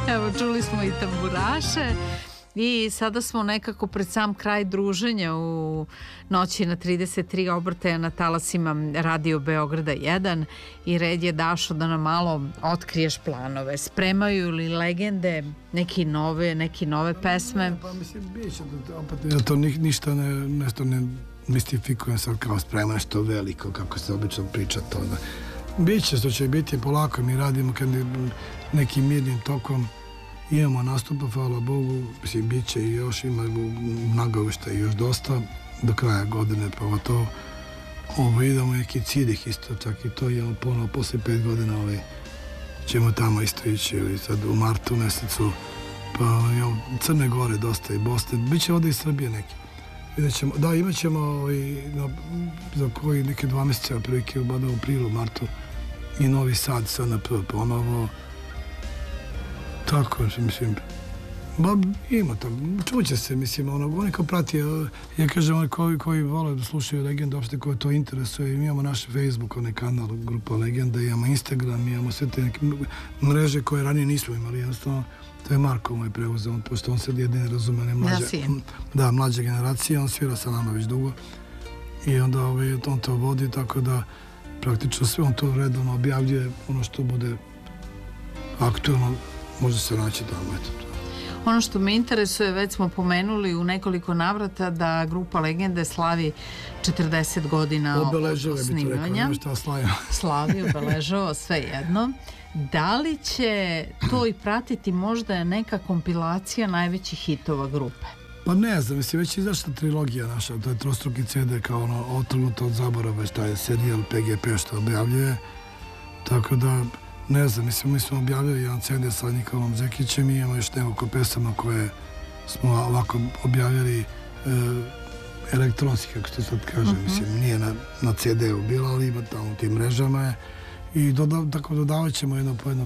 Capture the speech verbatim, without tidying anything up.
Evo, čuli smo i tamburaše. I sada smo nekako pred sam kraj druženja u noći na trideset tri obrtaja na talasima Radio Beograda jedan i red je, Dašo, da nam malo otkriješ planove. Spremaju li legende neki nove, neki nove pesme? Pa mislim, biće da opet ja to ni, ništa ne, nešto ne mistifikujem sad kao sprema nešto veliko, kako se obično priča to. Da. Biće što će biti polako, mi radimo kad nekim mirnim tokom. Imamo nastupa, hvala Bogu, mislim, bit će i još, ima nagovešta i još dosta, do kraja godine, pogotovo. Ovo, idemo neki Cidih isto, čak i to imamo ponovo, posle pet godina ovaj, ćemo tamo isto ići, ovaj, sad u martu mesecu, pa imamo Crne Gore dosta i Bosne, bit će ovdje i Srbije neki. Vidjet ćemo, da, imat ćemo ovaj, no, za koji neke dva mjeseca, prilike u Bada u aprilu, martu, i Novi Sad, sad na prvo ponovo. Tako, mislim, ba, ima to, čuće se, mislim, ono, oni ko prati, ja kažem, oni koji, koji vole da slušaju Legende, uopšte koji to interesuje, mi imamo naš Facebook, onaj kanal, grupa Legenda, imamo Instagram, imamo sve te neke mreže koje ranije nismo imali, jednostavno, to je Marko moj preuzeo, pošto on sad jedine razume, on je mlađa, da, mlađa generacija, on svira sa nama već dugo i onda ovaj, on to vodi, tako da praktično sve on to redovno objavljuje, ono što bude aktualno, može se naći tamo, eto. Ono što me interesuje, već smo pomenuli u nekoliko navrata da grupa Legende slavi četrdeset godina obeležava, snimanja. Bi to rekao, slavio. Slavi, obeležava, sve jedno. Da li će to i pratiti možda neka kompilacija najvećih hitova grupe? Pa ne znam, mislim, već je izašla trilogija naša, to je trostruki ce de kao ono Otrgnuto od zaborava, već taj serijal pe ge pe što objavljuje, tako da ne znam, mislim, mi smo objavili jedan ce de sa Nikolom Zekićem i imamo još nekoliko pesama koje smo ovako objavili e, elektronski, kako se sad kaže, uh-huh. Mislim, nije na, na ce de u bilo, ali ima tamo u tim mrežama je. I doda, tako dodavat ćemo jedno po jedno